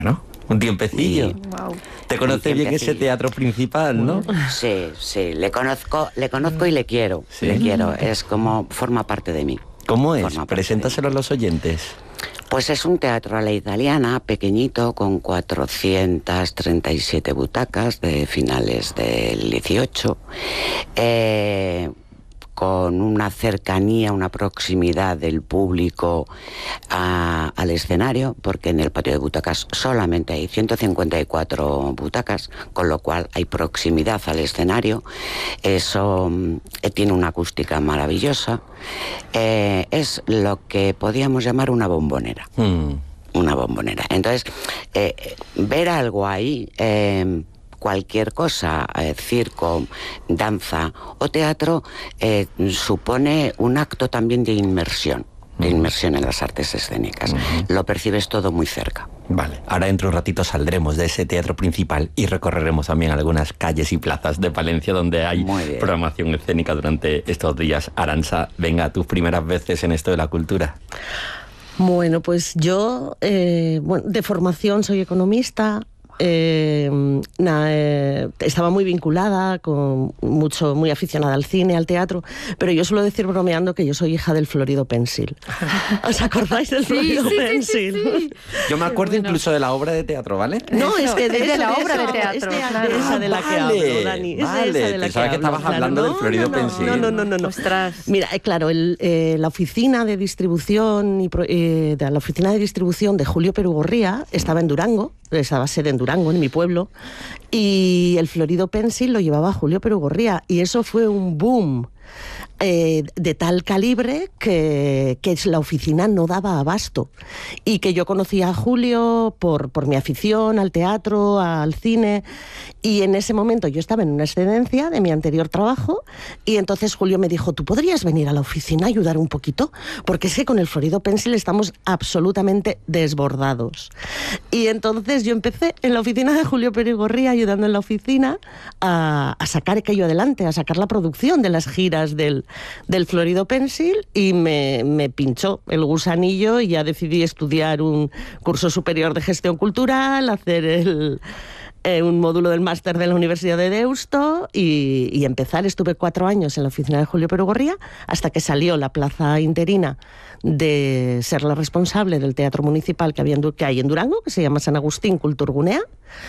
¿no? Un tiempecillo. Wow. ¿Te conoce bien ese teatro principal, no? Sí, le conozco y le quiero. ¿Sí? Le quiero, es como, forma parte de mí. ¿Cómo es? Forma parte Preséntaselo a los oyentes. Pues es un teatro a la italiana, pequeñito, con 437 butacas de finales del 18, con una cercanía, una proximidad del público al escenario, porque en el patio de butacas solamente hay 154 butacas, con lo cual hay proximidad al escenario. Eso tiene una acústica maravillosa. Es lo que podíamos llamar una bombonera. Una bombonera. Entonces, ver algo ahí, cualquier cosa, circo, danza o teatro, supone un acto también de inmersión en las artes escénicas. Lo percibes todo muy cerca. Vale, ahora dentro de un ratito saldremos de ese teatro principal y recorreremos también algunas calles y plazas de Palencia donde hay programación escénica durante estos días. Arantxa, venga, tus primeras veces en esto de la cultura. Bueno, pues yo, de formación soy economista. Estaba muy vinculada, muy aficionada al cine, al teatro, pero yo suelo decir bromeando que yo soy hija del Florido Pensil. ¿Os acordáis del Florido Pensil? Sí. Yo me acuerdo incluso de la obra de teatro, ¿vale? No, es que de la obra de teatro. Claro. Esa de la que hablo, Dani. Vale, pensaba que estabas hablando del Florido Pensil. No. Ostras. Mira, claro, la oficina de distribución de Julio Perugorría estaba en Durango, estaba sede en Durango, en mi pueblo, y el Florido Pensil lo llevaba Julio Perugorría, y eso fue un boom de tal calibre que la oficina no daba abasto, y que yo conocía a Julio por mi afición al teatro, al cine, y en ese momento yo estaba en una excedencia de mi anterior trabajo, y entonces Julio me dijo: ¿tú podrías venir a la oficina a ayudar un poquito? Porque sé que con el Florido Pensil estamos absolutamente desbordados. Y entonces yo empecé en la oficina de Julio Perugorría, ayudando en la oficina a sacar aquello adelante, a sacar la producción de las giras del Florido Pensil, y me pinchó el gusanillo y ya decidí estudiar un curso superior de gestión cultural, hacer un módulo del máster de la Universidad de Deusto y empezar. Estuve 4 años en la oficina de Julio Perugorría hasta que salió la plaza interina de ser la responsable del teatro municipal que hay en Durango, que se llama San Agustín Kulturgunea,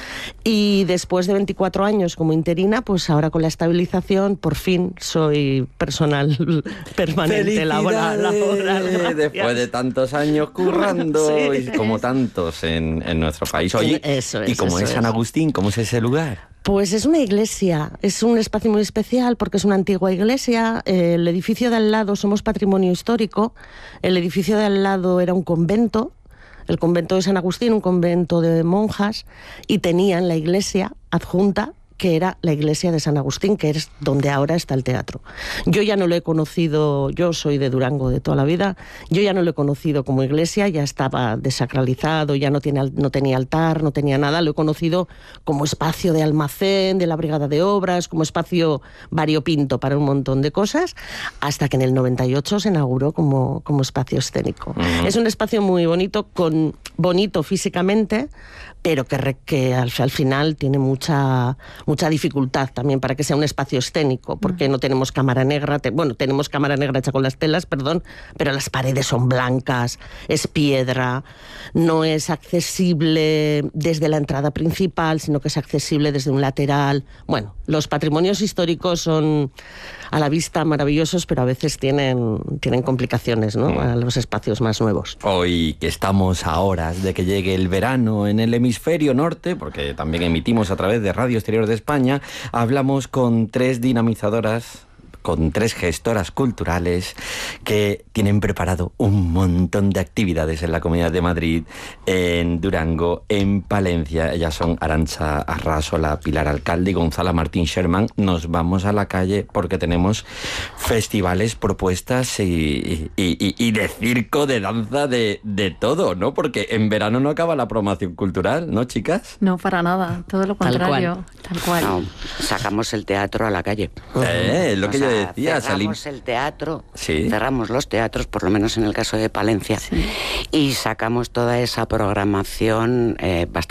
y después de 24 años como interina, pues ahora con la estabilización por fin soy personal permanente laboral. Después de tantos años currando, y como tantos en nuestro país. Oye, ¿y cómo es San Agustín? ¿Cómo es ese lugar? Pues es una iglesia, es un espacio muy especial porque es una antigua iglesia. El edificio de al lado, somos patrimonio histórico, el edificio de al lado era un convento, el convento de San Agustín, un convento de monjas, y tenían la iglesia adjunta, que era la iglesia de San Agustín, que es donde ahora está el teatro. Yo ya no lo he conocido, yo soy de Durango de toda la vida, yo ya no lo he conocido como iglesia, ya estaba desacralizado, ya no tenía altar, no tenía nada, lo he conocido como espacio de almacén, de la brigada de obras, como espacio variopinto para un montón de cosas, hasta que en el 98 se inauguró como espacio escénico. Es un espacio muy bonito, bonito físicamente, pero que al final tiene mucha dificultad también para que sea un espacio escénico, porque no tenemos cámara negra, tenemos cámara negra hecha con las telas, perdón, pero las paredes son blancas, es piedra, no es accesible desde la entrada principal, sino que es accesible desde un lateral. Bueno, los patrimonios históricos son a la vista maravillosos, pero a veces tienen complicaciones, ¿no? A los espacios más nuevos. Hoy que estamos a horas de que llegue el verano en el hemisferio norte, porque también emitimos a través de Radio Exterior de España, hablamos con 3 dinamizadoras, con 3 gestoras culturales que tienen preparado un montón de actividades en la Comunidad de Madrid, en Durango, en Palencia. Ellas son Arantxa Arrasola, Pilar Alcalde y Gonzala Martín Sherman. Nos vamos a la calle porque tenemos festivales, propuestas y de circo, de danza, de todo, ¿no? Porque en verano no acaba la programación cultural, ¿no, chicas? No, para nada, todo lo contrario. Tal cual. No, sacamos el teatro a la calle. Lo que yo decía, cerramos el teatro, ¿Sí? cerramos los teatros, por lo menos en el caso de Palencia, y sacamos toda esa programación bastante